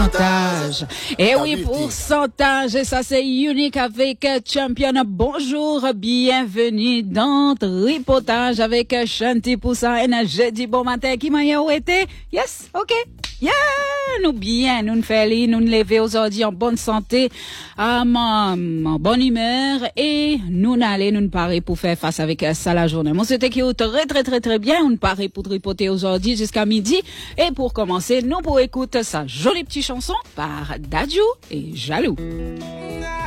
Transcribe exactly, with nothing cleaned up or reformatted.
pourcentage. Et oui, pourcentage, et ça c'est unique avec Champion. Bonjour, bienvenue dans Tripotage avec Shanti Poussa et jeudi bon matin qui m'a été. Yes, ok. Yeah, nous bien, nous nous faisons, nous nous lever aujourd'hui en bonne santé, en, en bonne humeur et nous n'allons nous parer pour faire face avec ça la journée. Moi, c'était qui est très très très très bien, on nous parer pour tripoter aujourd'hui jusqu'à midi et pour commencer, nous pour écouter sa jolie petite chanson par Dadju et Jaloux.